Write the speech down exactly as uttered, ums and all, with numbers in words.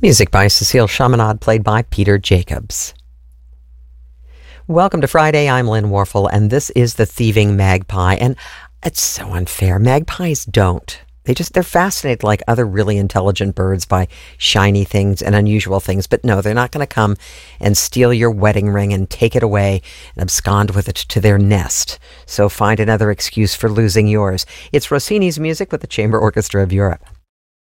Music by Cecile Chaminade, played by Peter Jacobs. Welcome to Friday. I'm Lynn Warfel, and this is The Thieving Magpie. And it's so unfair. Magpies don't. They just, they're fascinated like other really intelligent birds by shiny things and unusual things. But no, they're not going to come and steal your wedding ring and take it away and abscond with it to their nest. So find another excuse for losing yours. It's Rossini's music with the Chamber Orchestra of Europe.